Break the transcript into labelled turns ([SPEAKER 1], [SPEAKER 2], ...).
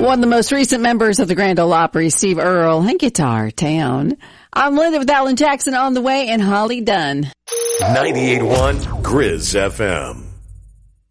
[SPEAKER 1] One of the most recent members of the Grand Ole Opry, Steve Earle, and Guitar Town. I'm Linda with Alan Jackson on the way and Holly Dunn.
[SPEAKER 2] 98.1 Grizz FM.